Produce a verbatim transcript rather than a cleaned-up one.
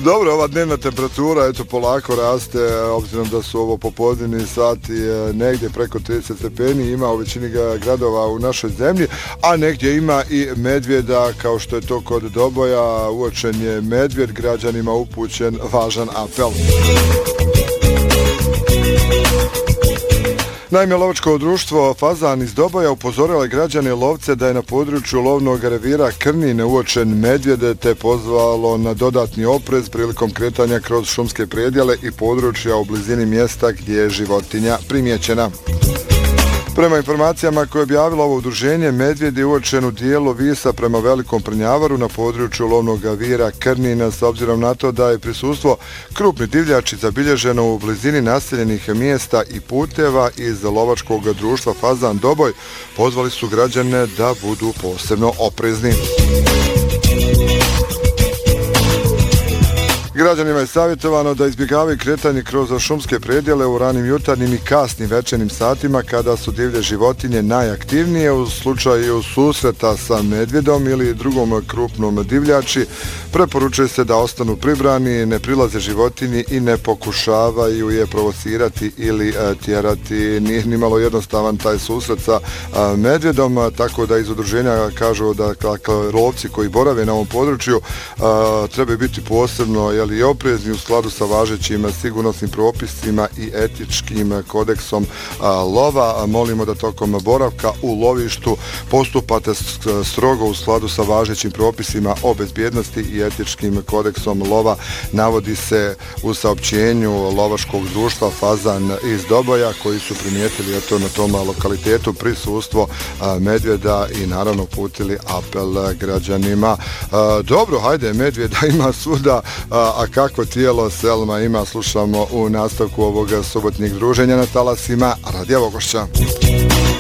Dobro, ova dnevna temperatura eto polako raste, obzirom da su ovo popodnevni sati negdje preko trideset stepeni, ima u većini gradova u našoj zemlji, a negdje ima i medvjeda, kao što je to kod Doboja, uočen je medvjed, građanima upućen važan apel. Naime, lovačko društvo Fazan iz Doboja upozorilo građane lovce da je na području lovnog revira Krnine uočen medvjed, te pozvalo na dodatni oprez prilikom kretanja kroz šumske predjele i područja u blizini mjesta gdje je životinja primjećena. Prema informacijama koje je objavilo ovo udruženje, medvjed je uočen u dijelu Visa prema Velikom Prnjavaru na području lovnog revira Krnina, s obzirom na to da je prisustvo krupnih divljači zabilježeno u blizini naseljenih mjesta i puteva. Iz lovačkog društva Fazan Doboj pozvali su građane da budu posebno oprezni. Građanima je savjetovano da izbjegavaju kretanje kroz šumske predjele u ranim jutarnjim i kasnim večernim satima kada su divlje životinje najaktivnije. U slučaju susreta sa medvjedom ili drugom krupnom divljači preporučuje se da ostanu pribrani, ne prilaze životinji i ne pokušavaju je provocirati ili tjerati. Nije ni malo jednostavan taj susret sa medvjedom, tako da iz udruženja kažu da lovci koji borave na ovom području trebaju biti posebno jeli, i oprezni u skladu sa važećim sigurnosnim propisima i etičkim kodeksom lova. Molimo da tokom boravka u lovištu postupate strogo u skladu sa važećim propisima o bezbjednosti i etičkim kodeksom lova, navodi se u saopćenju lovačkog društva Fazan iz Doboja, koji su primijetili eto, na tom lokalitetu prisustvo medvjeda i naravno putili apel građanima. Dobro, hajde, medvjeda ima svuda, a kako tijelo Selma ima, slušamo u nastavku ovoga subotnjeg druženja na talasima Radija Vogošća.